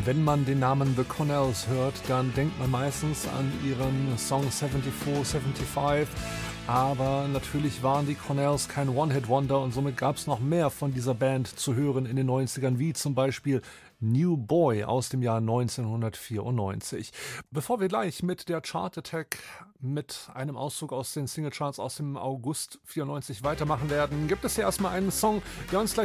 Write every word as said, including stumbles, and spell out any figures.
Wenn man den Namen The Cornells hört, dann denkt man meistens an ihren Song vierundsiebzig, fünfundsiebzig. Aber natürlich waren die Cornells kein One-Hit-Wonder und somit gab es noch mehr von dieser Band zu hören in den neunzigern, wie zum Beispiel New Boy aus dem Jahr neunzehnhundertvierundneunzig. Bevor wir gleich mit der Chart Attack mit einem Auszug aus den Singlecharts aus dem August vierundneunzig weitermachen werden, gibt es hier erstmal einen Song, der uns gleich